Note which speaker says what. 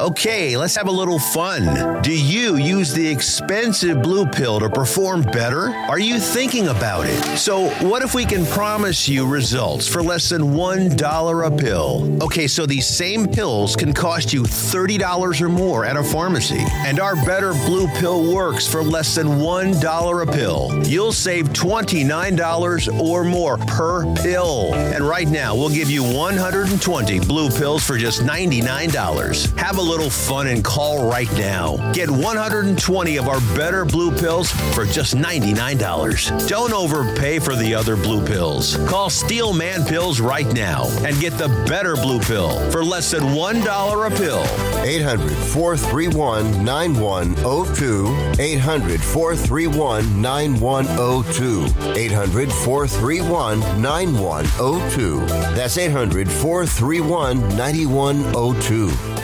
Speaker 1: Okay, let's have a little fun. Do you use the expensive blue pill to perform better? Are you thinking about it? So what if we can promise you results for less than $1 a pill? Okay, so these same pills can cost you $30 or more at a pharmacy. And our Better Blue Pill works for less than $1 a pill. You'll save $29 or more per pill. And right now, we'll give you 120 blue pills for just $99. Have a little fun and call right now. Get 120 of our Better Blue Pills for just $99. Don't overpay for the other blue pills. Call Steel Man Pills right now and get the Better Blue Pill for less than $1 a pill.
Speaker 2: 800-431-9102. 800-431-9102. 800-431-9102. That's 800-431-9102.